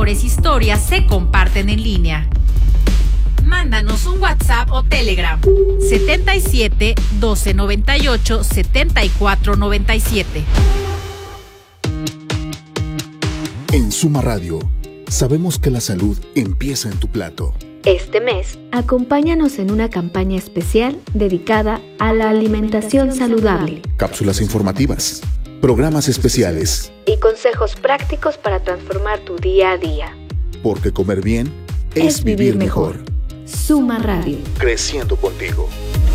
mejores historias se comparten en línea. Mándanos un WhatsApp o Telegram 77 12 98 74 97. En Suma Radio, sabemos que la salud empieza en tu plato. Este mes, acompáñanos en una campaña especial dedicada a la alimentación saludable. Cápsulas informativas, programas especiales y consejos prácticos para transformar tu día a día. Porque comer bien es vivir mejor. Suma Radio. Creciendo contigo.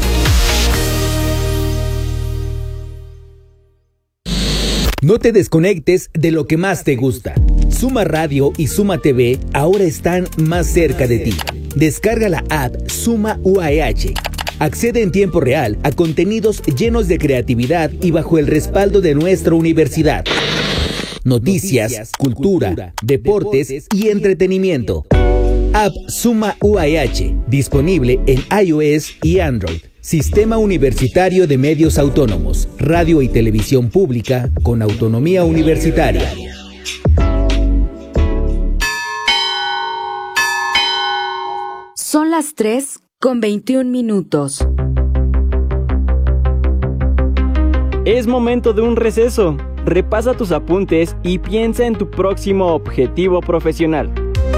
No te desconectes de lo que más te gusta. Suma Radio y Suma TV ahora están más cerca de ti. Descarga la app Suma UAH. Accede en tiempo real a contenidos llenos de creatividad y bajo el respaldo de nuestra universidad. Noticias, cultura, deportes y entretenimiento. App Suma UAH, disponible en iOS y Android. Sistema Universitario de Medios Autónomos, radio y televisión pública con autonomía universitaria. Son las 3:21. Es momento de un receso. Repasa tus apuntes y piensa en tu próximo objetivo profesional.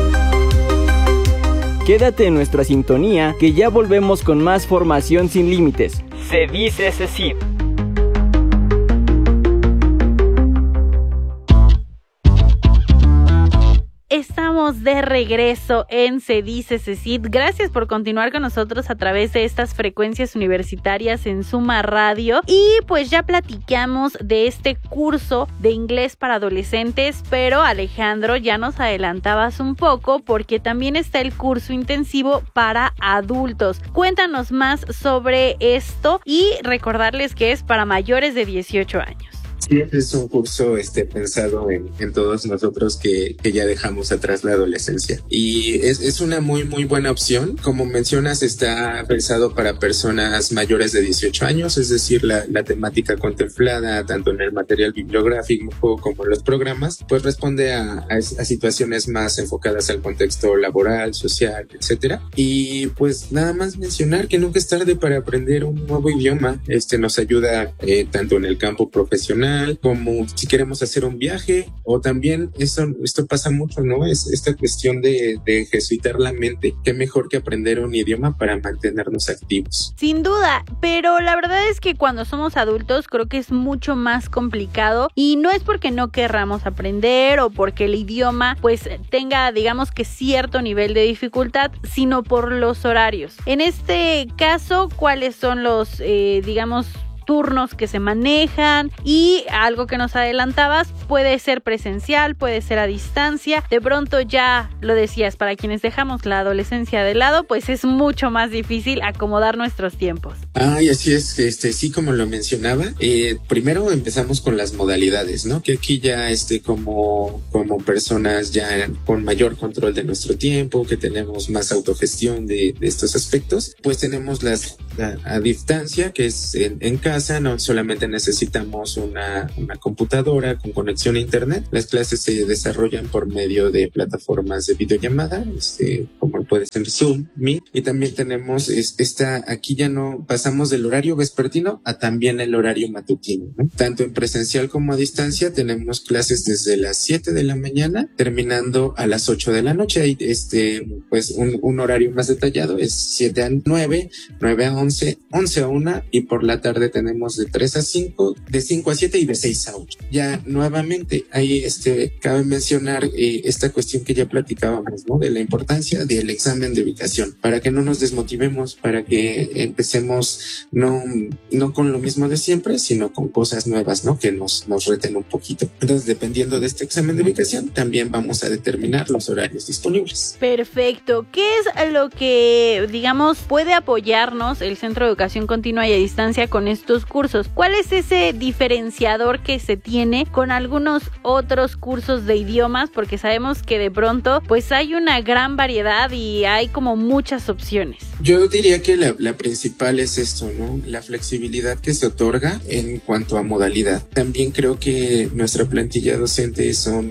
Quédate en nuestra sintonía, que ya volvemos con más formación sin límites. Se dice CECID. Estamos de regreso en Se Dice CECID. Gracias por continuar con nosotros a través de estas frecuencias universitarias en Suma Radio. Y pues ya platicamos de este curso de inglés para adolescentes, pero Alejandro, ya nos adelantabas un poco porque también está el curso intensivo para adultos. Cuéntanos más sobre esto y recordarles que es para mayores de 18 años. Sí, es un curso pensado en todos nosotros que ya dejamos atrás la adolescencia. Y es una muy, muy buena opción. Como mencionas, está pensado para personas mayores de 18 años, es decir, la temática contemplada, tanto en el material bibliográfico como en los programas, pues responde a situaciones más enfocadas al contexto laboral, social, etcétera. Y pues nada más mencionar que nunca es tarde para aprender un nuevo idioma. Nos ayuda tanto en el campo profesional, como si queremos hacer un viaje, o también esto pasa mucho, ¿no? Es esta cuestión de ejercitar la mente. Qué mejor que aprender un idioma para mantenernos activos. Sin duda, pero la verdad es que cuando somos adultos creo que es mucho más complicado, y no es porque no querramos aprender o porque el idioma pues tenga, digamos, que cierto nivel de dificultad, sino por los horarios. En este caso, ¿cuáles son los, turnos que se manejan? Y algo que nos adelantabas, puede ser presencial, puede ser a distancia. De pronto, ya lo decías, para quienes dejamos la adolescencia de lado, pues es mucho más difícil acomodar nuestros tiempos. Y así es, sí, como lo mencionaba, primero empezamos con las modalidades, ¿no? Que aquí ya como personas ya con mayor control de nuestro tiempo, que tenemos más autogestión de estos aspectos, pues tenemos a distancia, que es en casa. No solamente necesitamos una computadora con conexión a internet. Las clases se desarrollan por medio de plataformas de videollamada, como puede ser Zoom, Meet, y también tenemos aquí ya no pasamos del horario vespertino a también el horario matutino, ¿no? Tanto en presencial como a distancia tenemos clases desde las 7 de la mañana terminando a las 8 de la noche. Hay pues un horario más detallado, es 7 a 9, 9 a 11, 11 a 1, y por la tarde tenemos de 3 a 5, de 5 a 7 y de 6 a 8. Ya nuevamente ahí cabe mencionar esta cuestión que ya platicábamos, ¿no? De la importancia del examen de ubicación, para que no nos desmotivemos, para que empecemos no con lo mismo de siempre, sino con cosas nuevas, ¿no? Que nos reten un poquito. Entonces, dependiendo de este examen de ubicación, también vamos a determinar los horarios disponibles. Perfecto. ¿Qué es lo que, puede apoyarnos el Centro de Educación Continua y a Distancia con estos cursos? ¿Cuál es ese diferenciador que se tiene con algunos otros cursos de idiomas? Porque sabemos que de pronto pues hay una gran variedad y hay como muchas opciones? Yo diría que la principal es esto, ¿no? La flexibilidad que se otorga en cuanto a modalidad. También creo que nuestra plantilla docente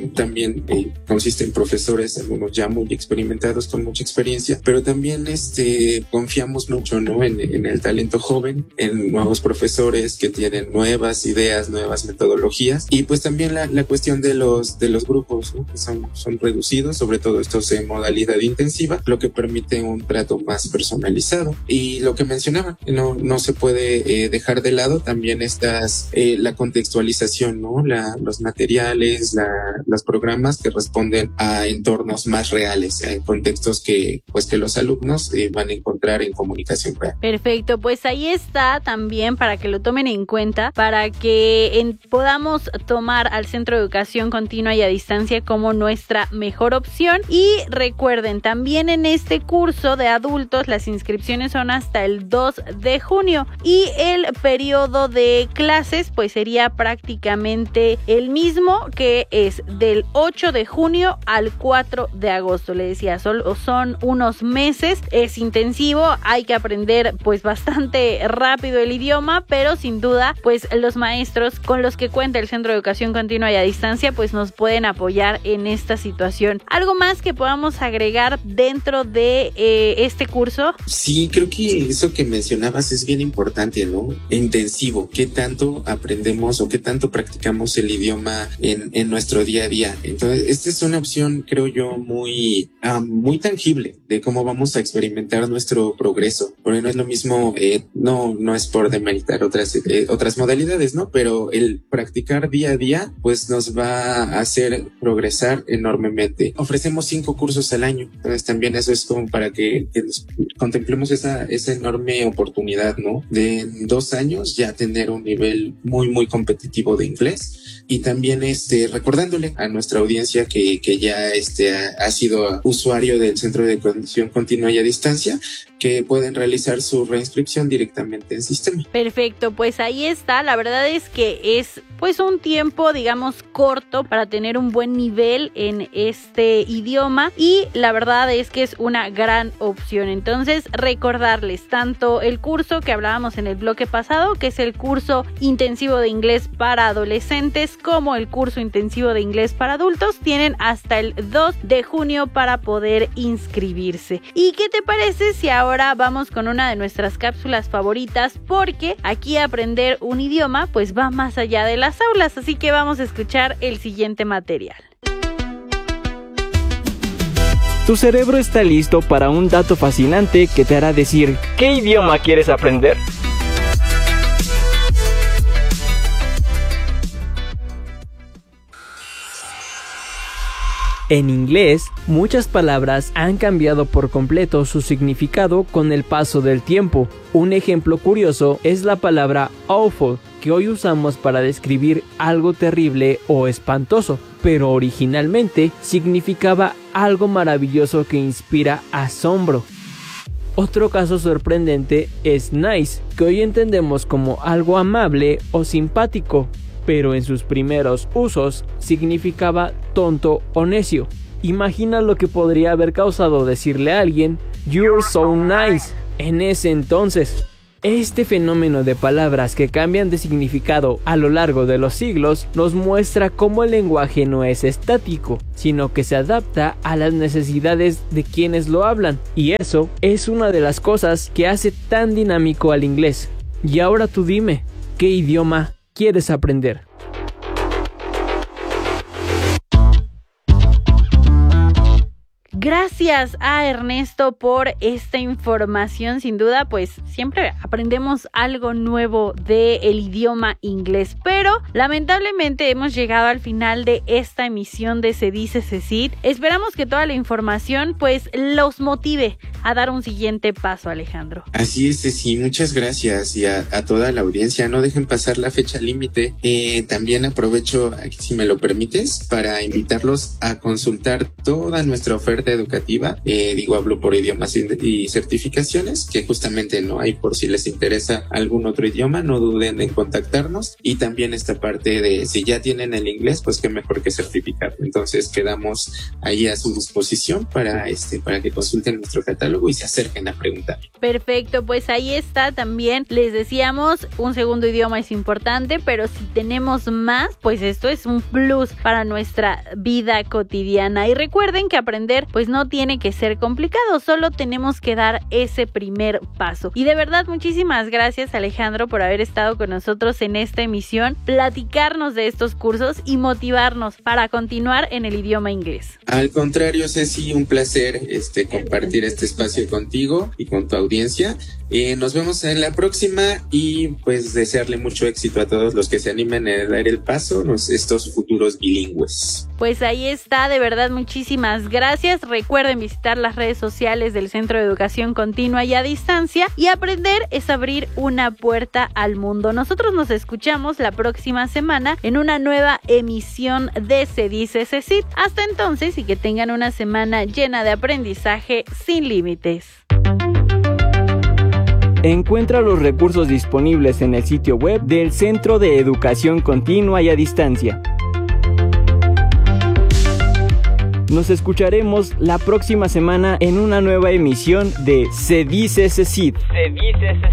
consiste en profesores, algunos ya muy experimentados con mucha experiencia, pero también confiamos mucho, ¿no? En el talento joven, en nuevos profesores que tienen nuevas ideas, nuevas metodologías, y pues también la cuestión de los grupos, ¿no? Que son reducidos, sobre todo estos en modalidad intensiva, lo que permite un trato más personalizado. Y lo que mencionaba, no se puede dejar de lado también la contextualización, ¿no? Los materiales, los programas que responden a entornos más reales, en contextos que los alumnos van a encontrar en comunicación real. Perfecto, pues ahí está también para que lo tomen en cuenta, para que podamos tomar al Centro de Educación Continua y a Distancia como nuestra mejor opción. Y recuerden, también en este curso de adultos las inscripciones son hasta el 2 de junio y el periodo de clases pues sería prácticamente el mismo, que es del 8 de junio al 4 de agosto. Le decía, son unos meses, es intensivo, hay que aprender pues bastante rápido el idioma, pero sin duda pues los maestros con los que cuenta el Centro de Educación Continua y a Distancia pues nos pueden apoyar en esta situación. ¿Algo más que podamos agregar dentro de este curso? Sí, creo que eso que mencionabas es bien importante, ¿no? Intensivo, ¿qué tanto aprendemos o qué tanto practicamos el idioma en nuestro día a día? Entonces, esta es una opción, creo yo, muy tangible de cómo vamos a experimentar nuestro progreso. Porque no es lo mismo, no es por demeritar otras modalidades, ¿no? Pero el practicar día a día, pues nos va a hacer progresar enormemente. Ofrecemos 5 cursos al año, entonces también eso es como para que contemplemos esa enorme oportunidad, ¿no? De en 2 años ya tener un nivel muy, muy competitivo de inglés. Y también recordándole a nuestra audiencia que ya ha sido usuario del Centro de Educación Continua y a Distancia, que pueden realizar su reinscripción directamente en sistema. Perfecto, pues ahí está. La verdad es que es pues un tiempo, digamos, corto para tener un buen nivel en este idioma y la verdad es que es una gran opción. Entonces, recordarles tanto el curso que hablábamos en el bloque pasado, que es el curso intensivo de inglés para adolescentes, como el curso intensivo de inglés para adultos, tienen hasta el 2 de junio para poder inscribirse. ¿Y qué te parece si ahora vamos con una de nuestras cápsulas favoritas? Porque aquí aprender un idioma pues va más allá de las aulas, así que vamos a escuchar el siguiente material. Tu cerebro está listo para un dato fascinante que te hará decir ¿qué idioma quieres aprender? En inglés, muchas palabras han cambiado por completo su significado con el paso del tiempo. Un ejemplo curioso es la palabra awful, que hoy usamos para describir algo terrible o espantoso, pero originalmente significaba algo maravilloso que inspira asombro. Otro caso sorprendente es nice, que hoy entendemos como algo amable o simpático, pero en sus primeros usos significaba tonto o necio. Imagina lo que podría haber causado decirle a alguien "You're so nice" en ese entonces. Este fenómeno de palabras que cambian de significado a lo largo de los siglos nos muestra cómo el lenguaje no es estático, sino que se adapta a las necesidades de quienes lo hablan. Y eso es una de las cosas que hace tan dinámico al inglés. Y ahora tú dime, ¿qué idioma quieres aprender? Gracias a Ernesto por esta información. Sin duda, pues siempre aprendemos algo nuevo del idioma inglés. Pero lamentablemente hemos llegado al final de esta emisión de Se Dice CECIT. Esperamos que toda la información pues los motive a dar un siguiente paso, Alejandro. Así es, sí, muchas gracias y a toda la audiencia. No dejen pasar la fecha límite. También aprovecho, si me lo permites, para invitarlos a consultar toda nuestra oferta parte educativa, hablo por idiomas y certificaciones, que justamente no hay, por si les interesa algún otro idioma, no duden en contactarnos. Y también esta parte de si ya tienen el inglés, pues qué mejor que certificar. Entonces quedamos ahí a su disposición para que consulten nuestro catálogo y se acerquen a preguntar. Perfecto, pues ahí está también. Les decíamos, un segundo idioma es importante, pero si tenemos más, pues esto es un plus para nuestra vida cotidiana. Y recuerden que aprender pues no tiene que ser complicado, solo tenemos que dar ese primer paso. Y de verdad, muchísimas gracias, Alejandro, por haber estado con nosotros en esta emisión, platicarnos de estos cursos y motivarnos para continuar en el idioma inglés. Al contrario, Ceci, un placer compartir este espacio contigo y con tu audiencia. Nos vemos en la próxima y pues desearle mucho éxito a todos los que se animen a dar el paso, estos futuros bilingües. Pues ahí está, de verdad, muchísimas gracias. Recuerden visitar las redes sociales del Centro de Educación Continua y a Distancia, y aprender es abrir una puerta al mundo. Nosotros nos escuchamos la próxima semana en una nueva emisión de Se Dice CECIT. Hasta entonces, y que tengan una semana llena de aprendizaje sin límites. Encuentra los recursos disponibles en el sitio web del Centro de Educación Continua y a Distancia. Nos escucharemos la próxima semana en una nueva emisión de Se Dice CECIT.